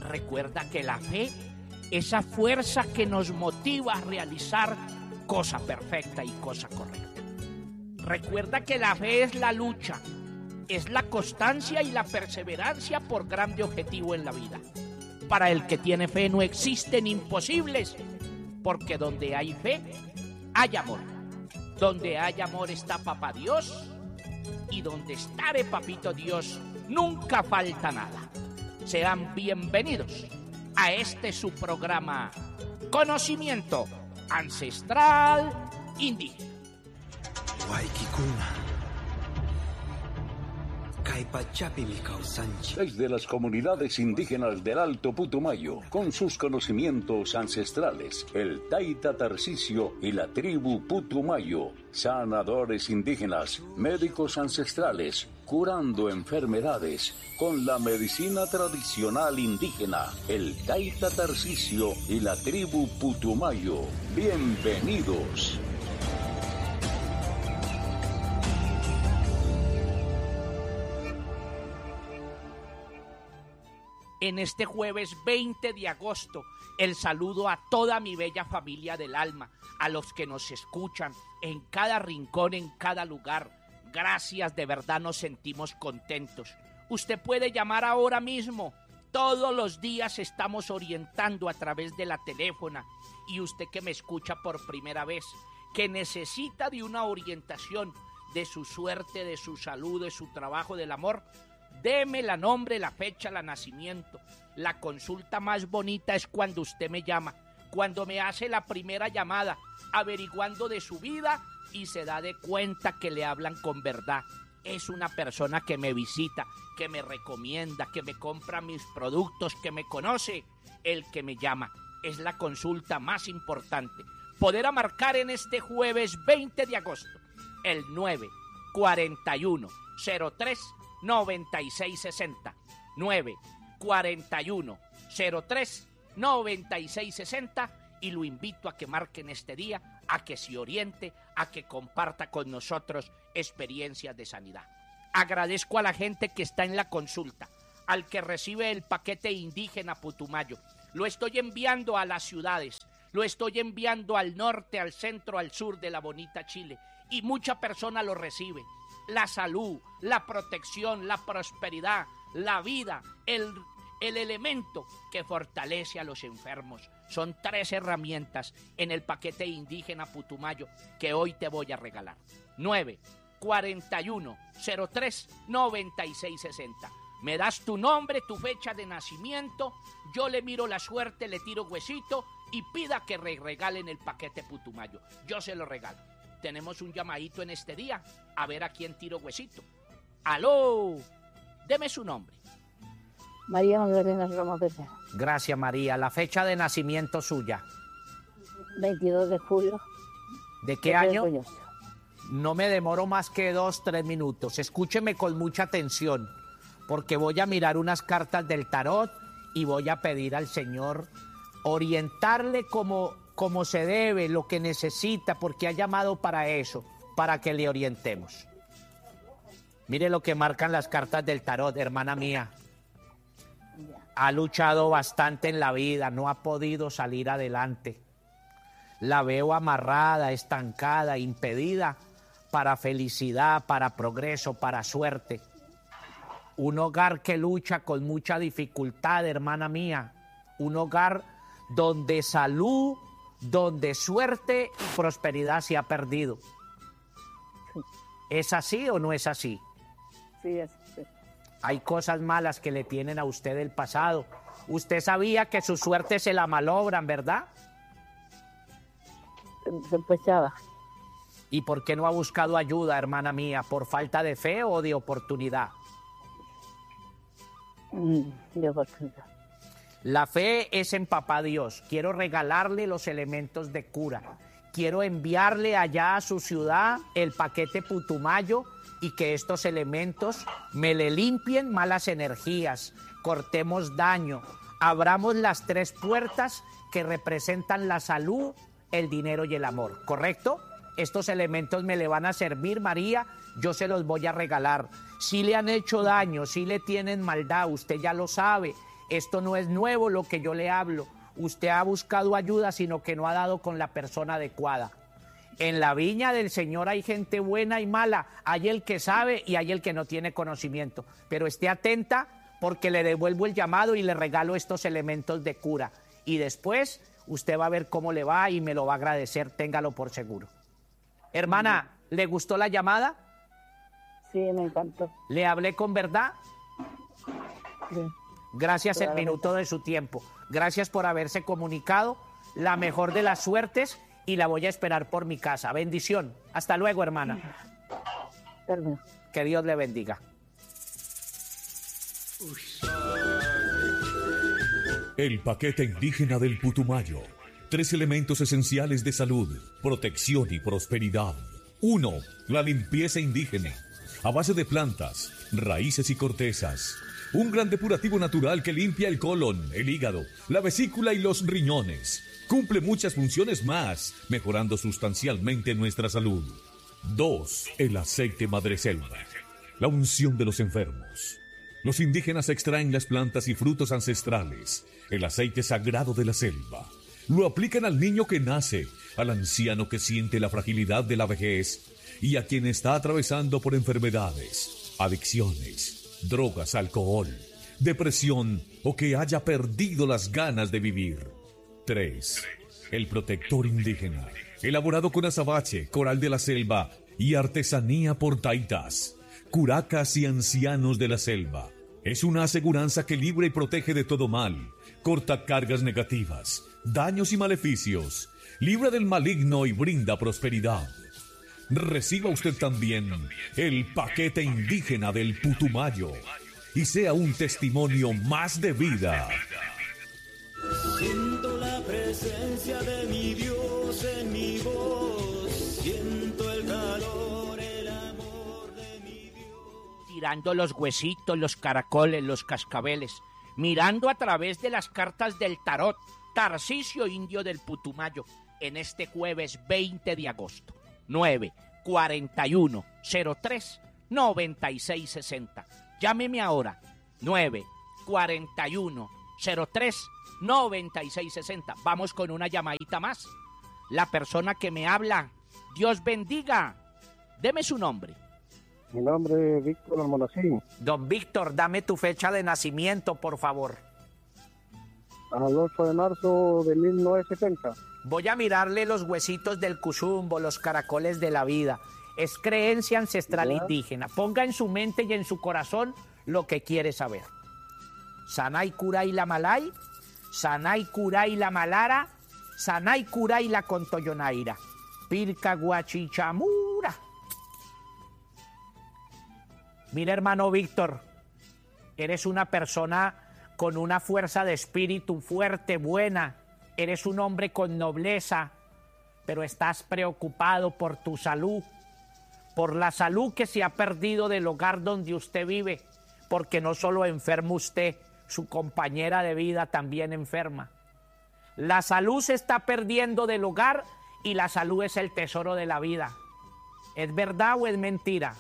Recuerda que la fe, esa fuerza que nos motiva a realizar cosa perfecta y cosa correcta. Recuerda que la fe es la lucha, es la constancia y la perseverancia por grande objetivo en la vida. Para el que tiene fe no existen imposibles, porque donde hay fe, hay amor. Donde hay amor está Papá Dios, y donde estaré Papito Dios, nunca falta nada. Sean bienvenidos a este su programa Conocimiento Ancestral Indígena. Desde las comunidades indígenas del Alto Putumayo, con sus conocimientos ancestrales, el Taita Tarcisio y la tribu Putumayo, sanadores indígenas, médicos ancestrales, curando enfermedades con la medicina tradicional indígena, el Taita Tarcisio y la tribu Putumayo. Bienvenidos. En este jueves 20 de agosto, el saludo a toda mi bella familia del alma, a los que nos escuchan en cada rincón, en cada lugar. Gracias, de verdad nos sentimos contentos. Usted puede llamar ahora mismo. Todos los días estamos orientando a través de la teléfona. Y usted que me escucha por primera vez, que necesita de una orientación de su suerte, de su salud, de su trabajo, del amor, deme la nombre, la fecha, el nacimiento. La consulta más bonita es cuando usted me llama, cuando me hace la primera llamada, averiguando de su vida y se da de cuenta que le hablan con verdad. Es una persona que me visita, que me recomienda, que me compra mis productos, que me conoce. El que me llama es la consulta más importante. Poder marcar en este jueves 20 de agosto el 941-03-9660, 941-03-9660, y lo invito a que marquen este día, a que se oriente, a que comparta con nosotros experiencias de sanidad. Agradezco a la gente que está en la consulta, al que recibe el paquete indígena Putumayo. Lo estoy enviando a las ciudades, lo estoy enviando al norte, al centro, al sur de la bonita Chile, y mucha persona lo recibe. La salud, la protección, la prosperidad, la vida, el elemento que fortalece a los enfermos. Son 3 herramientas en el paquete indígena Putumayo que hoy te voy a regalar. 941-03-9660. Me das tu nombre, tu fecha de nacimiento, yo le miro la suerte, le tiro huesito y pida que regalen el paquete Putumayo. Yo se lo regalo. Tenemos un llamadito en este día, a ver a quién tiro huesito. ¡Aló! Deme su nombre. María Magdalena Roma Pepe. Gracias, María. La fecha de nacimiento suya. 22 de julio. ¿De qué año? No me demoro más que 2-3 minutos. Escúcheme con mucha atención, porque voy a mirar unas cartas del tarot y voy a pedir al Señor orientarle como se debe, lo que necesita, porque ha llamado para eso, para que le orientemos. Mire lo que marcan las cartas del tarot, hermana mía. Ha luchado bastante en la vida, no ha podido salir adelante. La veo amarrada, estancada, impedida para felicidad, para progreso, para suerte. Un hogar que lucha con mucha dificultad, hermana mía. Un hogar donde salud, donde suerte y prosperidad se ha perdido. ¿Es así o no es así? Sí, es así. Hay cosas malas que le tienen a usted del pasado. Usted sabía que su suerte se la malogran, ¿verdad? Sospechaba. ¿Y por qué no ha buscado ayuda, hermana mía? ¿Por falta de fe o de oportunidad? De oportunidad. La fe es en Papá Dios. Quiero regalarle los elementos de cura. Quiero enviarle allá a su ciudad el paquete Putumayo y que estos elementos me le limpien malas energías, cortemos daño, abramos las 3 puertas que representan la salud, el dinero y el amor, ¿correcto? Estos elementos me le van a servir, María, yo se los voy a regalar. Si le han hecho daño, si le tienen maldad, usted ya lo sabe, Esto no es nuevo lo que yo le hablo. Usted ha buscado ayuda, sino que no ha dado con la persona adecuada. En la viña del Señor hay gente buena y mala. Hay el que sabe y hay el que no tiene conocimiento. Pero esté atenta porque le devuelvo el llamado y le regalo estos elementos de cura. Y después usted va a ver cómo le va y me lo va a agradecer, téngalo por seguro. Hermana, ¿le gustó la llamada? Sí, me encantó. ¿Le hablé con verdad? Sí. Gracias el minuto de su tiempo. Gracias por haberse comunicado. La mejor de las suertes y la voy a esperar por mi casa. Bendición. Hasta luego, hermana. Termino. Que Dios le bendiga. El paquete indígena del Putumayo. 3 elementos esenciales de salud, protección y prosperidad. 1. La limpieza indígena. A base de plantas, raíces y cortezas. Un gran depurativo natural que limpia el colon, el hígado, la vesícula y los riñones. Cumple muchas funciones más, mejorando sustancialmente nuestra salud. 2. El aceite madreselva. La unción de los enfermos. Los indígenas extraen las plantas y frutos ancestrales, el aceite sagrado de la selva. Lo aplican al niño que nace, al anciano que siente la fragilidad de la vejez y a quien está atravesando por enfermedades, adicciones, drogas, alcohol, depresión o que haya perdido las ganas de vivir. 3. El protector indígena, elaborado con azabache, coral de la selva y artesanía por taitas, curacas y ancianos de la selva. Es una aseguranza que libra y protege de todo mal, corta cargas negativas, daños y maleficios, libra del maligno y brinda prosperidad. Reciba usted también el paquete indígena del Putumayo y sea un testimonio más de vida. Siento la presencia de mi Dios en mi voz, siento el calor, el amor de mi Dios. Tirando los huesitos, los caracoles, los cascabeles, mirando a través de las cartas del tarot, Tarcisio Indio del Putumayo, en este jueves 20 de agosto, 9-41-03-9660. Llámeme ahora, 9-41-03-9660. Vamos con una llamadita más. La persona que me habla, Dios bendiga. Deme su nombre. Mi nombre es Víctor Almonacín. Don Víctor, dame tu fecha de nacimiento, por favor. Al 8 de marzo de 1970. Voy a mirarle los huesitos del cuzumbo, los caracoles de la vida. Es creencia ancestral indígena. Ponga en su mente y en su corazón lo que quiere saber. Sanay Kuray la Malay, Sanay Kuray la Malara, Sanay Kuray la Contoyonaira, Pirca Guachichamura. Mira, hermano Víctor, eres una persona con una fuerza de espíritu fuerte, buena. Eres un hombre con nobleza, pero estás preocupado por tu salud, por la salud que se ha perdido del hogar donde usted vive, porque no solo enferma usted, su compañera de vida también enferma. La salud se está perdiendo del hogar y la salud es el tesoro de la vida. ¿Es verdad o es mentira?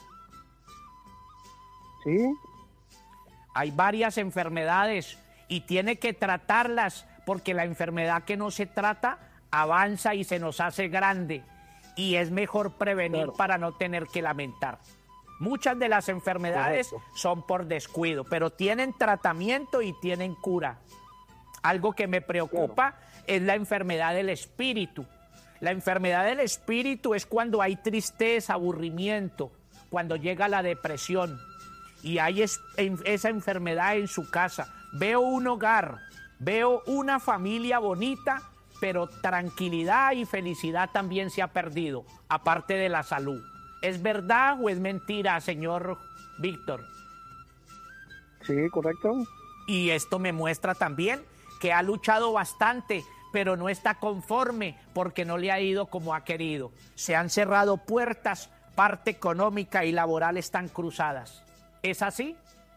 ¿Sí? Hay varias enfermedades y tiene que tratarlas porque la enfermedad que no se trata avanza y se nos hace grande y es mejor prevenir para no tener que lamentar. Muchas de las enfermedades son por descuido, pero tienen tratamiento y tienen cura. Algo que me preocupa es la enfermedad del espíritu. La enfermedad del espíritu es cuando hay tristeza, aburrimiento, cuando llega la depresión y hay esa enfermedad en su casa. Veo un hogar, veo una familia bonita, pero tranquilidad y felicidad también se ha perdido, aparte de la salud. ¿Es verdad o es mentira, señor Víctor? Sí, correcto. Y esto me muestra también que ha luchado bastante, pero no está conforme porque no le ha ido como ha querido. Se han cerrado puertas, parte económica y laboral están cruzadas. ¿Es así?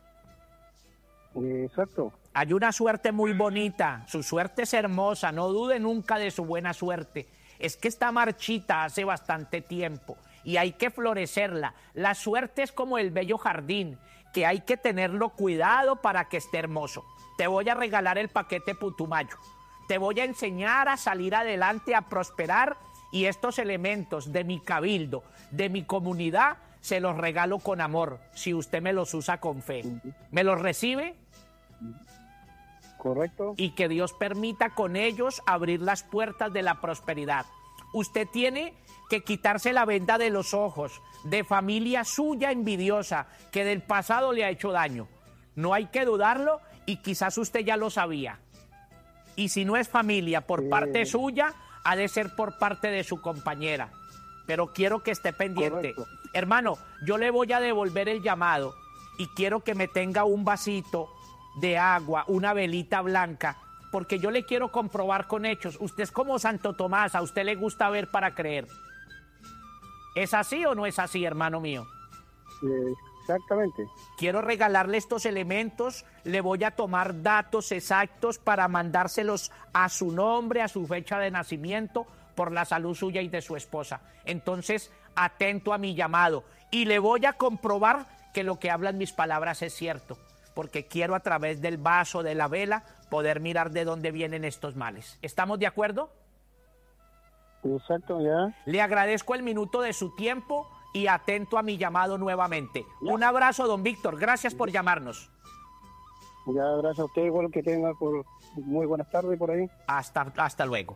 Exacto. Hay una suerte muy bonita, su suerte es hermosa, no dude nunca de su buena suerte. Es que está marchita hace bastante tiempo y hay que florecerla. La suerte es como el bello jardín que hay que tenerlo cuidado para que esté hermoso. Te voy a regalar el paquete Putumayo. Te voy a enseñar a salir adelante, a prosperar, y estos elementos de mi cabildo, de mi comunidad, se los regalo con amor, si usted me los usa con fe. ¿Me los recibe? Correcto. Y que Dios permita con ellos abrir las puertas de la prosperidad. Usted tiene que quitarse la venda de los ojos de familia suya envidiosa que del pasado le ha hecho daño. No hay que dudarlo y quizás usted ya lo sabía. Y si no es familia por parte suya, ha de ser por parte de su compañera. Pero quiero que esté pendiente. Correcto. Hermano, yo le voy a devolver el llamado y quiero que me tenga un vasito de agua, una velita blanca, porque yo le quiero comprobar con hechos. Usted es como Santo Tomás, a usted le gusta ver para creer. ¿Es así o no es así, hermano mío? Exactamente. Quiero regalarle estos elementos, le voy a tomar datos exactos para mandárselos a su nombre, a su fecha de nacimiento, por la salud suya y de su esposa. Entonces, atento a mi llamado y le voy a comprobar que lo que hablan mis palabras es cierto, porque quiero a través del vaso, de la vela, poder mirar de dónde vienen estos males. ¿Estamos de acuerdo? Exacto, ya. Le agradezco el minuto de su tiempo y atento a mi llamado nuevamente. Un abrazo, don Víctor. Gracias por llamarnos. Ya, gracias a usted, igual que tenga por muy buenas tardes por ahí. Hasta luego.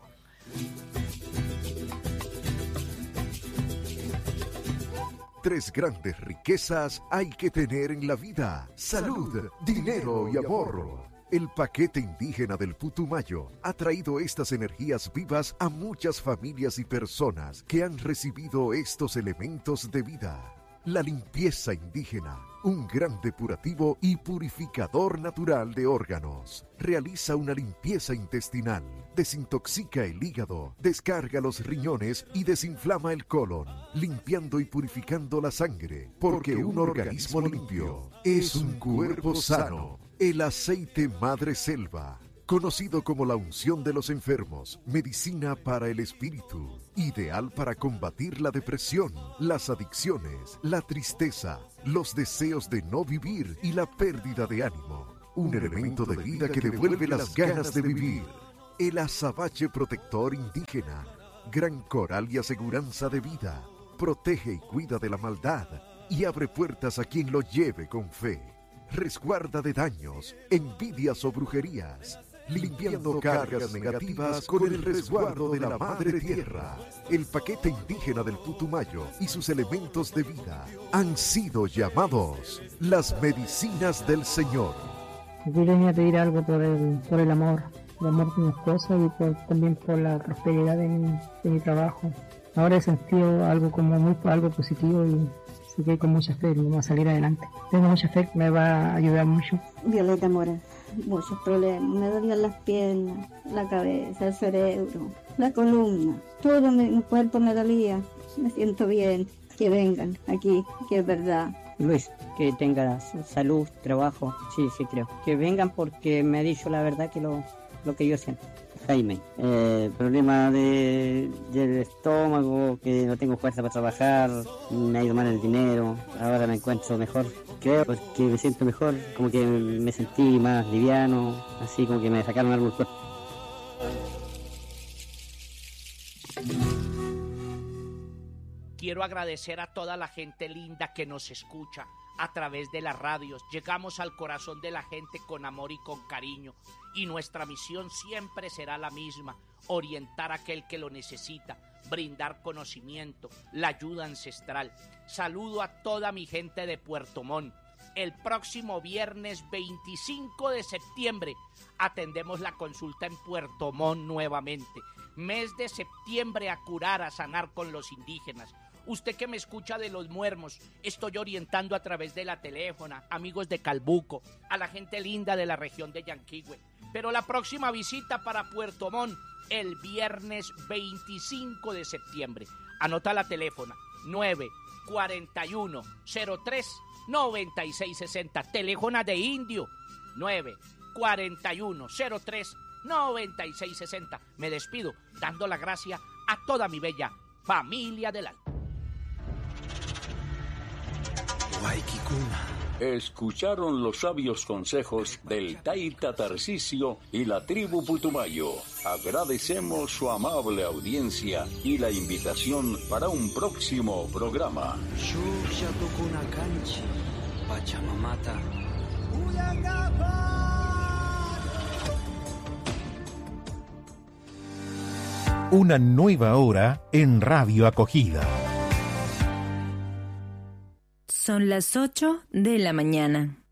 Tres grandes riquezas hay que tener en la vida: salud, dinero y amor. El paquete indígena del Putumayo ha traído estas energías vivas a muchas familias y personas que han recibido estos elementos de vida. La limpieza indígena, un gran depurativo y purificador natural de órganos. Realiza una limpieza intestinal, desintoxica el hígado, descarga los riñones y desinflama el colon, limpiando y purificando la sangre, porque un organismo limpio es un cuerpo sano. El aceite Madre Selva, conocido como la unción de los enfermos, medicina para el espíritu, ideal para combatir la depresión, las adicciones, la tristeza, los deseos de no vivir y la pérdida de ánimo. Un elemento de vida que devuelve las ganas de vivir. El azabache protector indígena, gran coral y aseguranza de vida. Protege y cuida de la maldad y abre puertas a quien lo lleve con fe. Resguarda de daños, envidias o brujerías, limpiando cargas negativas con el resguardo de la Madre Tierra. El paquete indígena del Putumayo y sus elementos de vida han sido llamados las medicinas del Señor. Yo venía a pedir algo por el amor de mi esposa y también por la prosperidad de mi trabajo. Ahora he sentido algo algo positivo y así que con mucha fe vamos a salir adelante. Tengo mucha fe que me va a ayudar mucho. Violeta Mora, muchos problemas. Me dolían las piernas, la cabeza, el cerebro, la columna. Todo mi cuerpo me dolía. Me siento bien. Que vengan aquí, que es verdad. Luis, que tenga salud, trabajo. Sí, creo. Que vengan porque me ha dicho la verdad que lo que yo siento. Jaime, problema del estómago, que no tengo fuerza para trabajar, me ha ido mal el dinero, ahora me encuentro mejor, creo, porque me siento mejor, como que me sentí más liviano, así como que me sacaron algo del cuerpo. Quiero agradecer a toda la gente linda que nos escucha a través de las radios. Llegamos al corazón de la gente con amor y con cariño. Y nuestra misión siempre será la misma: orientar a aquel que lo necesita, brindar conocimiento, la ayuda ancestral. Saludo a toda mi gente de Puerto Montt. El próximo viernes 25 de septiembre atendemos la consulta en Puerto Montt nuevamente. Mes de septiembre a curar, a sanar con los indígenas. Usted que me escucha de Los Muermos, estoy orientando a través de la teléfona, amigos de Calbuco, a la gente linda de la región de Yanquihue. Pero la próxima visita para Puerto Montt, el viernes 25 de septiembre. Anota la teléfona, 941-03-9660. Teléfono de Indio, 941-03-9660. Me despido dando la gracia a toda mi bella familia del alma. Waikikuna. Escucharon los sabios consejos del Taita Tarcisio y la tribu Putumayo. Agradecemos su amable audiencia y la invitación para un próximo programa. Una nueva hora en Radio Acogida. Son las 8 de la mañana.